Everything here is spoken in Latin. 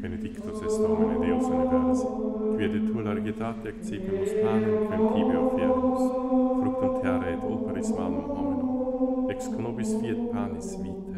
benedictus est homine Deus universi, qui de largitate accipimus panem quem tibi oferimus, fructum terrae et operis malum hominum, ex nobis fiat panis vitae.